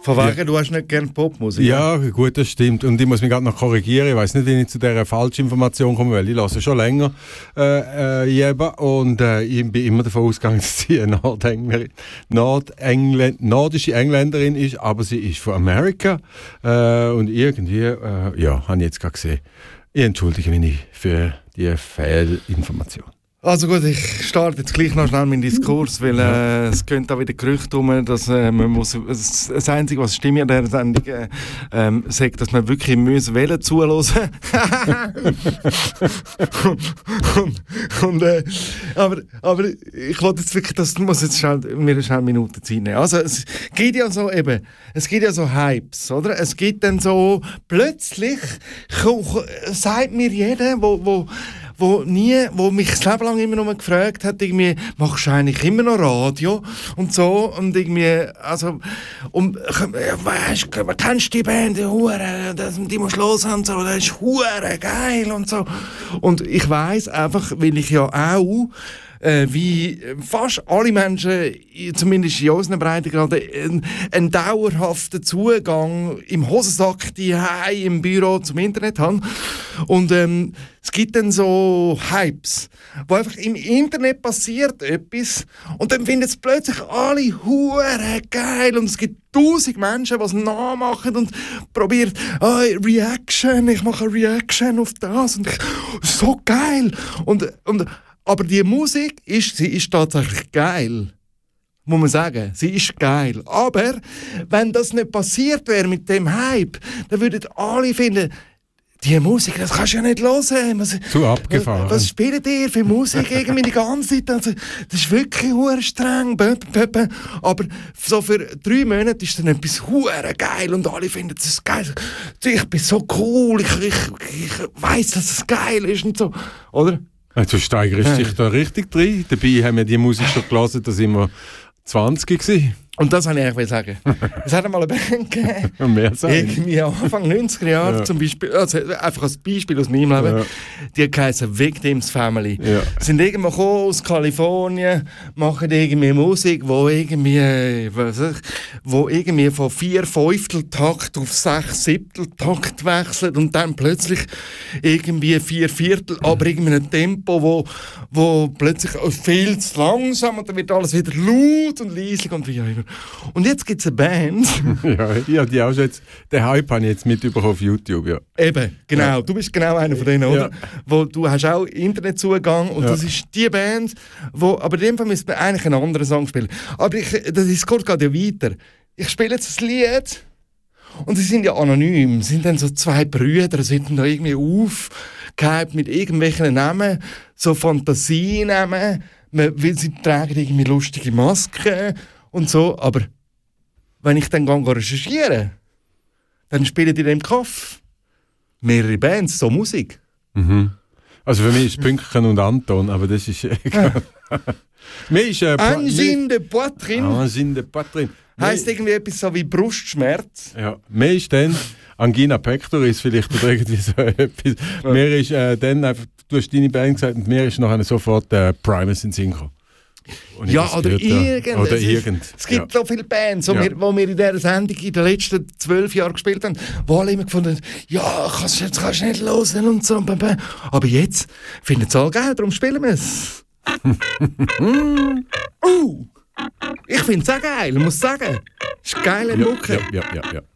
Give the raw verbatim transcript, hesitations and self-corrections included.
Von wegen, ja. du hast nicht gerne Popmusik? Ja, gut, das stimmt. Und ich muss mich gerade noch korrigieren. Ich weiß nicht, wie ich zu dieser Falschinformation komme, weil ich höre schon länger äh, äh, Jeba. Und äh, ich bin immer davon ausgegangen, dass sie eine Nordengl- Nordengl- nordische Engländerin ist, aber sie ist von Amerika. Äh, und irgendwie, äh, ja, habe ich jetzt gerade gesehen. Ich entschuldige mich für die Fehlinformation. Also gut, ich starte jetzt gleich noch schnell meinen Diskurs, weil äh, es gehen da wieder Gerüchte um, dass äh, man muss, das Einzige, was stimmt in dieser Sendung, äh, ähm, sagt, dass man wirklich müssen Wellen zuhören. und, und, äh, aber, aber ich wollte jetzt wirklich, das muss jetzt schnell, mir schnell eine Minute Zeit nehmen. Also es gibt ja so eben, es gibt ja so Hypes, oder? Es gibt dann so, plötzlich sagt mir jeder, wo, wo wo nie, wo mich das Leben lang immer noch gefragt hat, irgendwie, machst du eigentlich immer noch Radio und so und irgendwie, also, und, weißt du, kennst du die Band, die Hure, die musst du hören und so, das ist Hure geil und so. Und ich weiss einfach, weil ich ja auch Äh, wie fast alle Menschen, zumindest in unseren Breitengraden, einen, einen dauerhaften Zugang im Hosensack, die im Büro zum Internet haben. Und ähm, es gibt dann so Hypes, wo einfach im Internet passiert etwas und dann finden es plötzlich alle hure geil und es gibt tausend Menschen, die es nachmachen und probieren, oh, Reaction, ich mache eine Reaction auf das und ich, so geil. Und, und aber die Musik, ist, sie ist tatsächlich geil. Muss man sagen. Sie ist geil. Aber wenn das nicht passiert wäre mit dem Hype, dann würden alle finden, die Musik, das kannst du ja nicht hören. Was, Zu abgefahren. Was spielt ihr für Musik irgendwie die ganze Zeit? Also, das ist wirklich hure streng. Aber so für drei Monate ist dann etwas hure geil und alle finden es geil. Ich bin so cool, ich, ich, ich weiss, dass es geil ist und so. Oder? Du steigerst dich da richtig drin. Dabei haben wir die Musik schon gelesen, da sind wir zwanzig gewesen. Und das wollte ich eigentlich sagen. Es hat einmal eine Band gegeben, Mehr sein. irgendwie Anfang neunziger Jahre Ja. zum Beispiel, also einfach als Beispiel aus meinem Leben, Ja. die heissen Victims Family. Ja. Sind irgendwo gekommen aus Kalifornien, machen irgendwie Musik, wo irgendwie, äh, was weiß ich, wo irgendwie von vier Fünfteltakt auf sechs Siebteltakt wechselt und dann plötzlich irgendwie vier Viertel, aber irgendwie ein Tempo, wo, wo plötzlich viel zu langsam und dann wird alles wieder laut und leislich und wie auch immer. Und jetzt gibt es eine Band. Ja, ja, die auch schon jetzt, den Hype habe ich jetzt mitbekommen auf YouTube, ja. Eben, genau. Ja. Du bist genau einer von denen, oder? Ja. Wo du hast auch Internetzugang und ja. das ist die Band, wo, aber in dem Fall müsste man eigentlich einen anderen Song spielen. Aber ich, das Diskurs geht ja weiter. Ich spiele jetzt das Lied und sie sind ja anonym. Es sind dann so zwei Brüder, sind da irgendwie aufgehypt mit irgendwelchen Namen, so Fantasienamen, weil sie tragen irgendwie lustige Masken und so, aber wenn ich dann gehe recherchiere, dann spielen die in dem Kaff mehrere Bands, so Musik. Mhm. Also für mich ist Pünktchen und Anton, aber das ist egal. Mir ist äh, Angine de Poitrine. Angine de Poitrine. Heisst irgendwie etwas so wie Brustschmerz. Ja, mir ist dann Angina pectoris vielleicht oder irgendwie so etwas. Ja. Mir ist äh, dann einfach, du hast deine Band gesagt und mir ist nachher sofort äh, Primus in Sinn gekommen. Ja, oder irgend. Oder es, irgend. Es gibt ja. so viele Bands, die ja. wir, wo wir in dieser Sendung in den letzten zwölf Jahren gespielt haben, wo alle immer gefunden haben, ja, kannst, jetzt kannst du nicht hören und so. Aber jetzt finden es alle geil, darum spielen wir es. uh, ich finde es auch geil, muss sagen. Es ist geile ja, Mucke. Ja, ja, ja, ja.